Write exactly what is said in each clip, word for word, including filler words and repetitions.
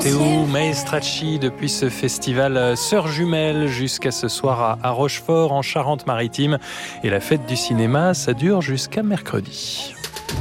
Théo Maestracci depuis ce festival Sœurs Jumelles jusqu'à ce soir à Rochefort en Charente-Maritime. Et la fête du cinéma, ça dure jusqu'à mercredi.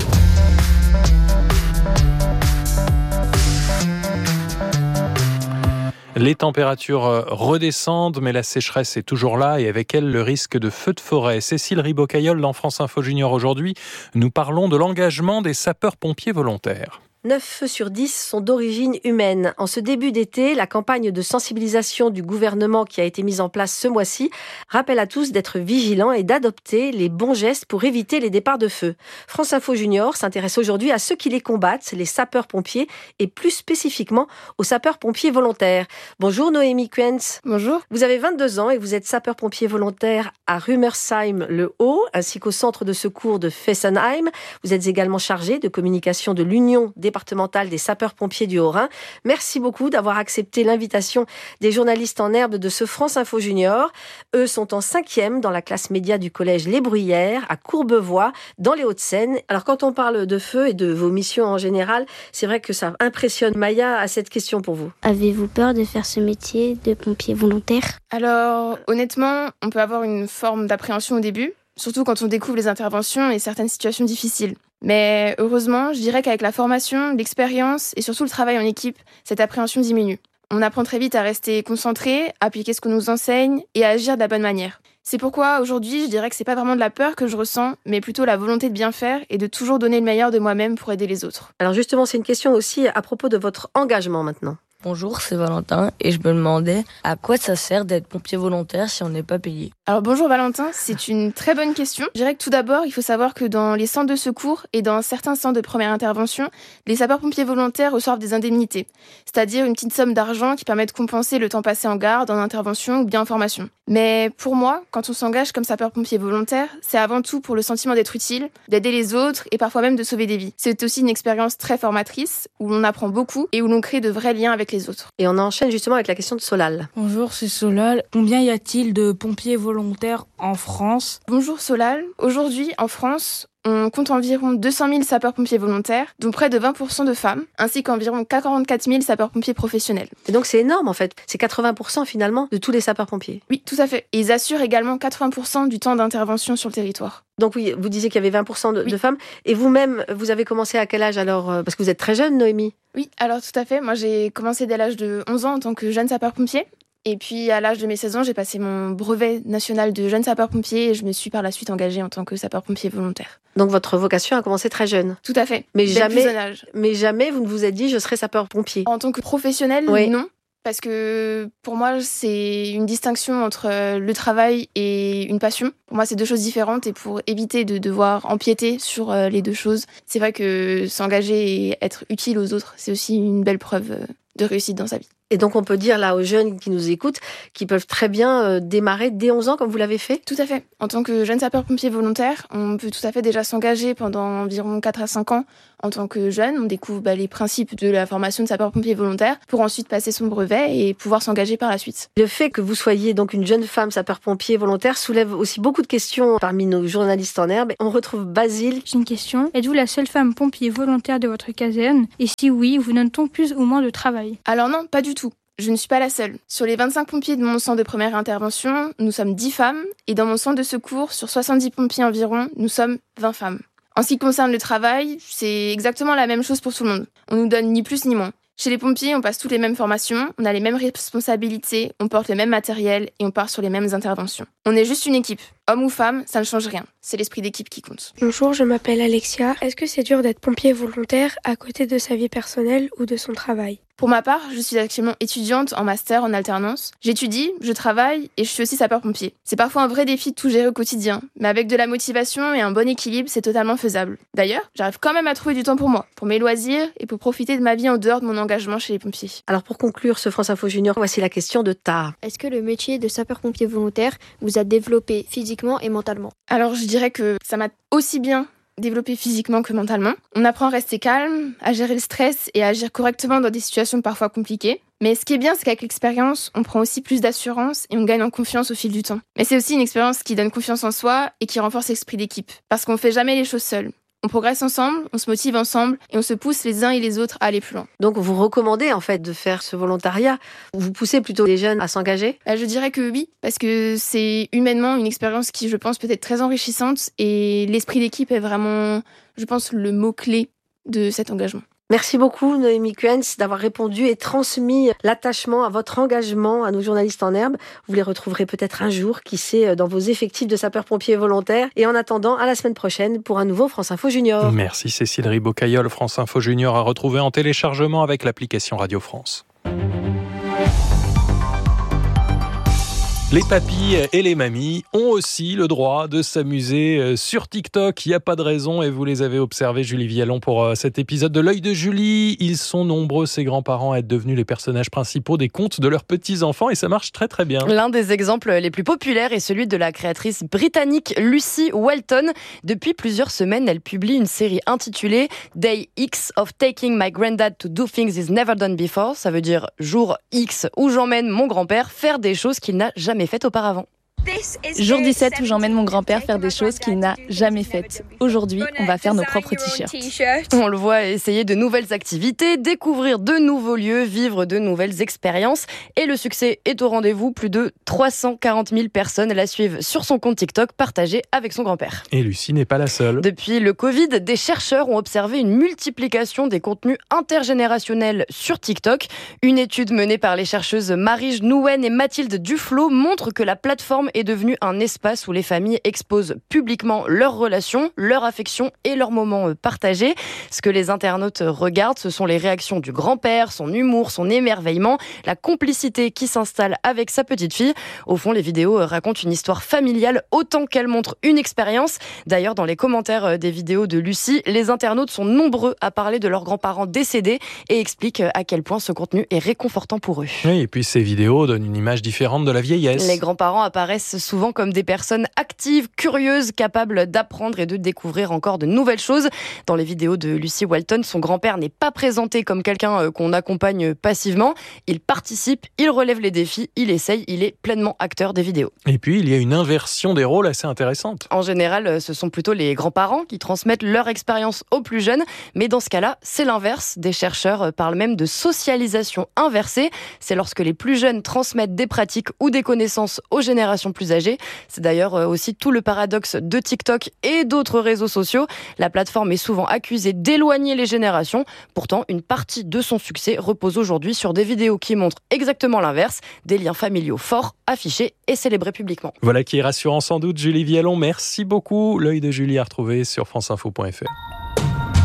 Les températures redescendent, mais la sécheresse est toujours là et avec elle le risque de feux de forêt. Cécile Ribocaillol dans France Info Junior aujourd'hui, nous parlons de l'engagement des sapeurs-pompiers volontaires. neuf feux sur dix sont d'origine humaine. En ce début d'été, la campagne de sensibilisation du gouvernement qui a été mise en place ce mois-ci rappelle à tous d'être vigilants et d'adopter les bons gestes pour éviter les départs de feu. France Info Junior s'intéresse aujourd'hui à ceux qui les combattent, les sapeurs-pompiers, et plus spécifiquement aux sapeurs-pompiers volontaires. Bonjour Noémie Kuentz. Bonjour. Vous avez vingt-deux ans et vous êtes sapeur-pompier volontaire à Rumersheim-le-Haut, ainsi qu'au centre de secours de Fessenheim. Vous êtes également chargé de communication de l'Union des départementale des sapeurs-pompiers du Haut-Rhin. Merci beaucoup d'avoir accepté l'invitation des journalistes en herbe de ce France Info Junior. Eux sont en cinquième dans la classe média du collège Les Bruyères à Courbevoie, dans les Hauts-de-Seine. Alors quand on parle de feu et de vos missions en général, c'est vrai que ça impressionne. Maya a cette question pour vous. Avez-vous peur de faire ce métier de pompier volontaire ? Alors honnêtement, on peut avoir une forme d'appréhension au début, surtout quand on découvre les interventions et certaines situations difficiles. Mais heureusement, je dirais qu'avec la formation, l'expérience et surtout le travail en équipe, cette appréhension diminue. On apprend très vite à rester concentré, à appliquer ce qu'on nous enseigne et à agir de la bonne manière. C'est pourquoi aujourd'hui, je dirais que c'est pas vraiment de la peur que je ressens, mais plutôt la volonté de bien faire et de toujours donner le meilleur de moi-même pour aider les autres. Alors justement, c'est une question aussi à propos de votre engagement maintenant. Bonjour, c'est Valentin et je me demandais à quoi ça sert d'être pompier volontaire si on n'est pas payé. Alors bonjour Valentin, c'est une très bonne question. Je dirais que tout d'abord, il faut savoir que dans les centres de secours et dans certains centres de première intervention, les sapeurs-pompiers volontaires reçoivent des indemnités, c'est-à-dire une petite somme d'argent qui permet de compenser le temps passé en garde, en intervention ou bien en formation. Mais pour moi, quand on s'engage comme sapeur-pompier volontaire, c'est avant tout pour le sentiment d'être utile, d'aider les autres et parfois même de sauver des vies. C'est aussi une expérience très formatrice où l'on apprend beaucoup et où l'on crée de vrais liens avec les autres. Et on enchaîne justement avec la question de Solal. Bonjour, c'est Solal. Combien y a-t-il de pompiers volontaires en France ? Bonjour Solal. Aujourd'hui, en France, on compte environ deux cent mille sapeurs-pompiers volontaires, dont près de vingt pour cent de femmes, ainsi qu'environ quarante-quatre mille sapeurs-pompiers professionnels. Et donc c'est énorme en fait, c'est quatre-vingts pour cent finalement de tous les sapeurs-pompiers. Oui, tout à fait. Et ils assurent également quatre-vingts pour cent du temps d'intervention sur le territoire. Donc oui, vous disiez qu'il y avait vingt pour cent de, oui. de femmes. Et vous-même, vous avez commencé à quel âge alors ? Parce que vous êtes très jeune, Noémie. Oui, alors tout à fait. Moi j'ai commencé dès l'âge de onze ans en tant que jeune sapeur-pompier. Et puis, à l'âge de mes seize ans, j'ai passé mon brevet national de jeune sapeur-pompier et je me suis par la suite engagée en tant que sapeur-pompier volontaire. Donc, votre vocation a commencé très jeune ? Tout à fait. Mais dès jamais, le plus jeune âge. Mais jamais vous ne vous êtes dit « je serai sapeur-pompier ». En tant que professionnel, oui. non. Parce que pour moi, c'est une distinction entre le travail et une passion. Pour moi, c'est deux choses différentes et pour éviter de devoir empiéter sur les deux choses, c'est vrai que s'engager et être utile aux autres, c'est aussi une belle preuve de réussite dans sa vie. Et donc, on peut dire là aux jeunes qui nous écoutent qu'ils peuvent très bien euh, démarrer dès onze ans, comme vous l'avez fait ? Tout à fait. En tant que jeune sapeur-pompier volontaire, on peut tout à fait déjà s'engager pendant environ quatre à cinq ans en tant que jeune. On découvre bah, les principes de la formation de sapeur-pompier volontaire pour ensuite passer son brevet et pouvoir s'engager par la suite. Le fait que vous soyez donc une jeune femme sapeur-pompier volontaire soulève aussi beaucoup de questions parmi nos journalistes en herbe. On retrouve Basile. J'ai une question. Êtes-vous la seule femme pompier volontaire de votre caserne ? Et si oui, vous donne-t-on plus ou moins de travail ? Alors non, pas du tout. Je ne suis pas la seule. Sur les vingt-cinq pompiers de mon centre de première intervention, nous sommes dix femmes. Et dans mon centre de secours, sur soixante-dix pompiers environ, nous sommes vingt femmes. En ce qui concerne le travail, c'est exactement la même chose pour tout le monde. On nous donne ni plus ni moins. Chez les pompiers, on passe toutes les mêmes formations, on a les mêmes responsabilités, on porte le même matériel et on part sur les mêmes interventions. On est juste une équipe. Homme ou femme, ça ne change rien. C'est l'esprit d'équipe qui compte. Bonjour, je m'appelle Alexia. Est-ce que c'est dur d'être pompier volontaire à côté de sa vie personnelle ou de son travail ? Pour ma part, je suis actuellement étudiante en master en alternance. J'étudie, je travaille et je suis aussi sapeur-pompier. C'est parfois un vrai défi de tout gérer au quotidien, mais avec de la motivation et un bon équilibre, c'est totalement faisable. D'ailleurs, j'arrive quand même à trouver du temps pour moi, pour mes loisirs et pour profiter de ma vie en dehors de mon engagement chez les pompiers. Alors pour conclure ce France Info Junior, voici la question de Tara. Est-ce que le métier de sapeur-pompier volontaire vous a développé physiquement et mentalement ? Alors je dirais que ça m'a aussi bien développé physiquement que mentalement. On apprend à rester calme, à gérer le stress et à agir correctement dans des situations parfois compliquées. Mais ce qui est bien, c'est qu'avec l'expérience, on prend aussi plus d'assurance et on gagne en confiance au fil du temps. Mais c'est aussi une expérience qui donne confiance en soi et qui renforce l'esprit d'équipe. Parce qu'on ne fait jamais les choses seul. On progresse ensemble, on se motive ensemble et on se pousse les uns et les autres à aller plus loin. Donc vous recommandez en fait de faire ce volontariat. Vous poussez plutôt les jeunes à s'engager ? Je dirais que oui, parce que c'est humainement une expérience qui, je pense, peut être très enrichissante et l'esprit d'équipe est vraiment, je pense, le mot-clé de cet engagement. Merci beaucoup Noémie Kuens d'avoir répondu et transmis l'attachement à votre engagement à nos journalistes en herbe. Vous les retrouverez peut-être un jour, qui sait, dans vos effectifs de sapeurs-pompiers volontaires. Et en attendant, à la semaine prochaine pour un nouveau France Info Junior. Merci Cécile Ribot-Caillol. France Info Junior à retrouver en téléchargement avec l'application Radio France. Les papis et les mamies ont aussi le droit de s'amuser sur TikTok. Il n'y a pas de raison et vous les avez observés, Julie Vialon, pour cet épisode de l'œil de Julie. Ils sont nombreux, ces grands-parents, à être devenus les personnages principaux des contes de leurs petits-enfants et ça marche très très bien. L'un des exemples les plus populaires est celui de la créatrice britannique Lucy Walton. Depuis plusieurs semaines, elle publie une série intitulée Day X of Taking My Granddad to Do Things He's Never Done Before. Ça veut dire jour X où j'emmène mon grand-père faire des choses qu'il n'a jamais faites auparavant. Jour dix-sept où j'emmène mon grand-père faire des choses qu'il n'a jamais faites. Aujourd'hui, on va faire nos propres t-shirts. On le voit essayer de nouvelles activités, découvrir de nouveaux lieux, vivre de nouvelles expériences. Et le succès est au rendez-vous. Plus de trois cent quarante mille personnes la suivent sur son compte TikTok partagé avec son grand-père. Et Lucie n'est pas la seule. Depuis le Covid, des chercheurs ont observé une multiplication des contenus intergénérationnels sur TikTok. Une étude menée par les chercheuses Marie Nouwen et Mathilde Duflo montre que la plateforme est devenu un espace où les familles exposent publiquement leurs relations, leurs affections et leurs moments partagés. Ce que les internautes regardent, ce sont les réactions du grand-père, son humour, son émerveillement, la complicité qui s'installe avec sa petite fille. Au fond, les vidéos racontent une histoire familiale autant qu'elles montrent une expérience. D'ailleurs, dans les commentaires des vidéos de Lucie, les internautes sont nombreux à parler de leurs grands-parents décédés et expliquent à quel point ce contenu est réconfortant pour eux. Oui, et puis ces vidéos donnent une image différente de la vieillesse. Les grands-parents apparaissent souvent comme des personnes actives, curieuses, capables d'apprendre et de découvrir encore de nouvelles choses. Dans les vidéos de Lucy Walton, son grand-père n'est pas présenté comme quelqu'un qu'on accompagne passivement. Il participe, il relève les défis, il essaye, il est pleinement acteur des vidéos. Et puis, il y a une inversion des rôles assez intéressante. En général, ce sont plutôt les grands-parents qui transmettent leur expérience aux plus jeunes. Mais dans ce cas-là, c'est l'inverse. Des chercheurs parlent même de socialisation inversée. C'est lorsque les plus jeunes transmettent des pratiques ou des connaissances aux générations plus âgées. C'est d'ailleurs aussi tout le paradoxe de TikTok et d'autres réseaux sociaux. La plateforme est souvent accusée d'éloigner les générations. Pourtant, une partie de son succès repose aujourd'hui sur des vidéos qui montrent exactement l'inverse, des liens familiaux forts, affichés et célébrés publiquement. Voilà qui est rassurant sans doute, Julie Vialon. Merci beaucoup. L'œil de Julie à retrouver sur franceinfo point f r.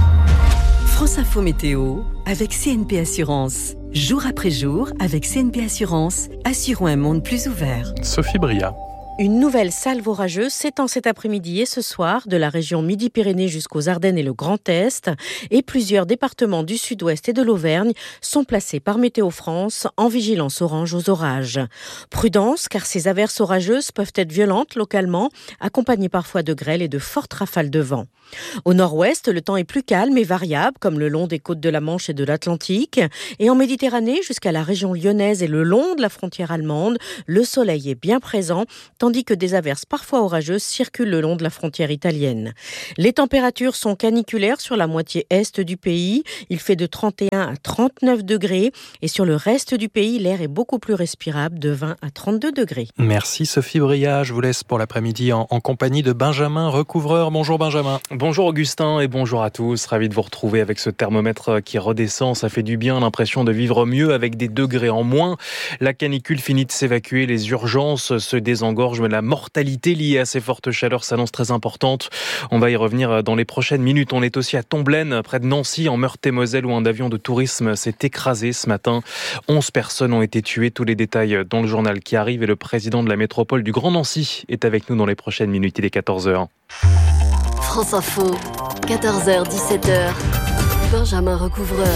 France Info Météo avec C N P Assurance. Jour après jour, avec C N P Assurance, assurons un monde plus ouvert. Sophie Bria. Une nouvelle salve orageuse s'étend cet après-midi et ce soir de la région Midi-Pyrénées jusqu'aux Ardennes et le Grand Est. Et plusieurs départements du sud-ouest et de l'Auvergne sont placés par Météo France en vigilance orange aux orages. Prudence, car ces averses orageuses peuvent être violentes localement, accompagnées parfois de grêle et de fortes rafales de vent. Au nord-ouest, le temps est plus calme et variable, comme le long des côtes de la Manche et de l'Atlantique. Et en Méditerranée, jusqu'à la région lyonnaise et le long de la frontière allemande, le soleil est bien présent, tandis que des averses parfois orageuses circulent le long de la frontière italienne. Les températures sont caniculaires sur la moitié est du pays. Il fait de trente et un à trente-neuf degrés. Et sur le reste du pays, l'air est beaucoup plus respirable, de vingt à trente-deux degrés. Merci Sophie Bria. Je vous laisse pour l'après-midi en, en compagnie de Benjamin Recouvreur. Bonjour Benjamin. Bonjour Augustin et bonjour à tous. Ravi de vous retrouver avec ce thermomètre qui redescend. Ça fait du bien, l'impression de vivre mieux avec des degrés en moins. La canicule finit de s'évacuer, les urgences se désengorgent, mais la mortalité liée à ces fortes chaleurs s'annonce très importante. On va y revenir dans les prochaines minutes. On est aussi à Tomblaine, près de Nancy, en Meurthe-et-Moselle, où un avion de tourisme s'est écrasé ce matin. onze personnes ont été tuées. Tous les détails dans le journal qui arrive. Et le président de la métropole du Grand Nancy est avec nous dans les prochaines minutes. Il est quatorze heures. France Info, quatorze heures dix-sept heures. Benjamin Recouvreur.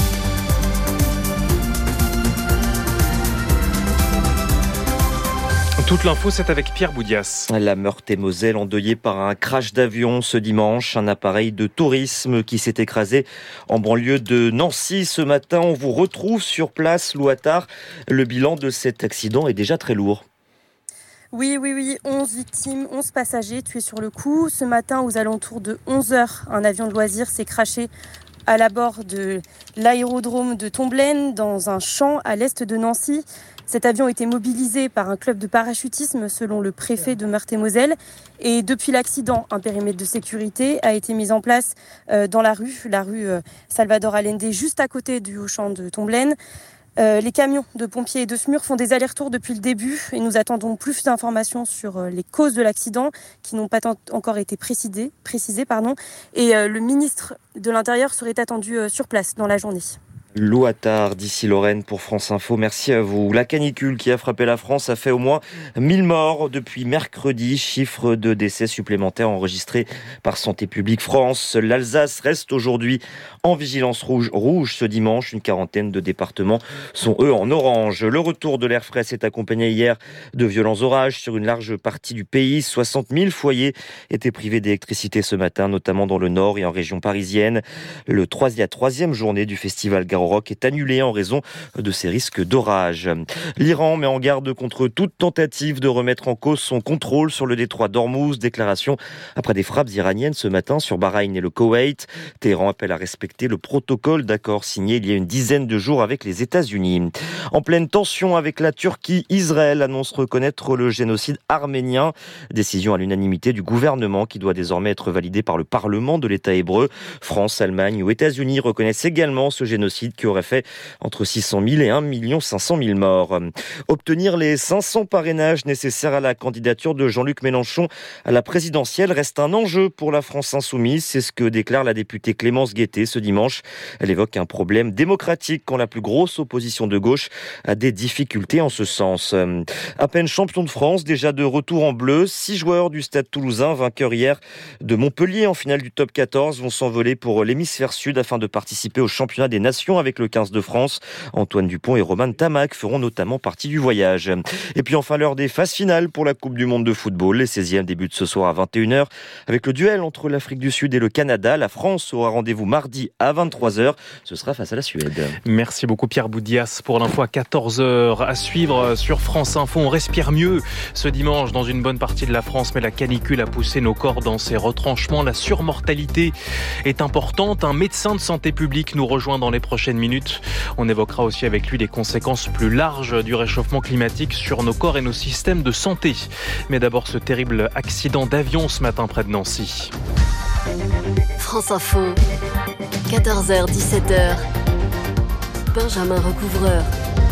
Toute l'info, c'est avec Pierre Boudias. La Meurthe-et-Moselle endeuillée par un crash d'avion ce dimanche. Un appareil de tourisme qui s'est écrasé en banlieue de Nancy ce matin. On vous retrouve sur place, Lou Attard. Le bilan de cet accident est déjà très lourd. Oui, oui, oui, onze victimes, onze passagers tués sur le coup. Ce matin, aux alentours de onze heures, un avion de loisirs s'est crashé à l'abord de l'aérodrome de Tomblaine, dans un champ à l'est de Nancy. Cet avion était mobilisé par un club de parachutisme, selon le préfet de Meurthe-et-Moselle. Et depuis l'accident, un périmètre de sécurité a été mis en place euh, dans la rue, la rue euh, Salvador Allende, juste à côté du haut-champ de Tomblaine. Euh, les camions de pompiers et de S M U R font des allers-retours depuis le début et nous attendons plus d'informations sur euh, les causes de l'accident qui n'ont pas tant encore été précisées. précisées pardon. Et euh, le ministre de l'Intérieur serait attendu euh, sur place dans la journée. Loattard, d'ici Lorraine pour France Info, merci à vous. La canicule qui a frappé la France a fait au moins mille morts depuis mercredi, chiffre de décès supplémentaires enregistrés par Santé publique France. Seule l'Alsace reste aujourd'hui en vigilance rouge, rouge ce dimanche. Une quarantaine de départements sont eux en orange. Le retour de l'air frais s'est accompagné hier de violents orages sur une large partie du pays. soixante mille foyers étaient privés d'électricité ce matin, notamment dans le nord et en région parisienne. Le troisième, la troisième journée du festival Garo Rock est annulée en raison de ces risques d'orage. L'Iran met en garde contre toute tentative de remettre en cause son contrôle sur le détroit d'Ormuz. Déclaration après des frappes iraniennes ce matin sur Bahreïn et le Koweït. Téhéran appelle à respecter le protocole d'accord signé il y a une dizaine de jours avec les États-Unis. En pleine tension avec la Turquie, Israël annonce reconnaître le génocide arménien. Décision à l'unanimité du gouvernement qui doit désormais être validée par le Parlement de l'État hébreu. France, Allemagne ou États-Unis reconnaissent également ce génocide qui aurait fait entre six cent mille et un million cinq cent mille morts. Obtenir les cinq cents parrainages nécessaires à la candidature de Jean-Luc Mélenchon à la présidentielle reste un enjeu pour la France insoumise. C'est ce que déclare la députée Clémence Guettet ce dimanche. Elle évoque un problème démocratique quand la plus grosse opposition de gauche a des difficultés en ce sens. À peine champion de France, déjà de retour en bleu, six joueurs du Stade Toulousain, vainqueurs hier de Montpellier en finale du top quatorze, vont s'envoler pour l'hémisphère sud afin de participer au championnat des nations avec le quinze de France. Antoine Dupont et Romain Tamac feront notamment partie du voyage. Et puis enfin l'heure des phases finales pour la Coupe du Monde de football. Les seizièmes débutent ce soir à vingt et une heures avec le duel entre l'Afrique du Sud et le Canada. La France aura rendez-vous mardi à vingt-trois heures. Ce sera face à la Suède. Merci beaucoup Pierre Boudias pour l'info à quatorze heures. À suivre sur France Info. On respire mieux ce dimanche dans une bonne partie de la France, mais la canicule a poussé nos corps dans ses retranchements. La surmortalité est importante. Un médecin de santé publique nous rejoint dans les prochaines minutes. On évoquera aussi avec lui les conséquences plus larges du réchauffement climatique sur nos corps et nos systèmes de santé. Mais d'abord ce terrible accident d'avion ce matin près de Nancy. France Info, quatorze heures dix-sept heures. Benjamin Recouvreur.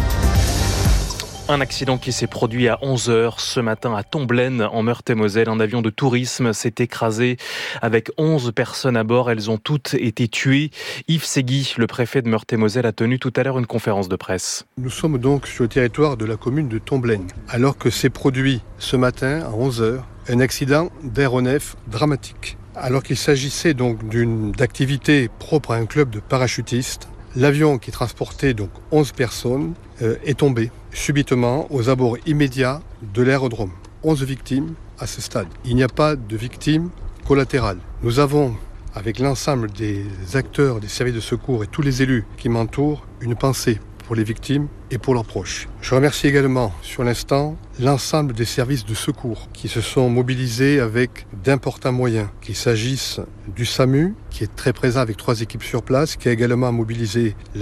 Un accident qui s'est produit à onze heures ce matin à Tomblaine, en Meurthe-et-Moselle. Un avion de tourisme s'est écrasé avec onze personnes à bord. Elles ont toutes été tuées. Yves Segui, le préfet de Meurthe-et-Moselle, a tenu tout à l'heure une conférence de presse. Nous sommes donc sur le territoire de la commune de Tomblaine, alors que s'est produit ce matin à onze heures un accident d'aéronef dramatique. Alors qu'il s'agissait donc d'une d'activité propre à un club de parachutistes, l'avion qui transportait donc onze personnes euh, est tombé subitement aux abords immédiats de l'aérodrome. onze victimes à ce stade. Il n'y a pas de victimes collatérales. Nous avons, avec l'ensemble des acteurs des services de secours et tous les élus qui m'entourent, une pensée pour les victimes et pour leurs proches. Je remercie également, sur l'instant, l'ensemble des services de secours qui se sont mobilisés avec d'importants moyens, qu'il s'agisse du SAMU, qui est très présent avec trois équipes sur place, qui a également mobilisé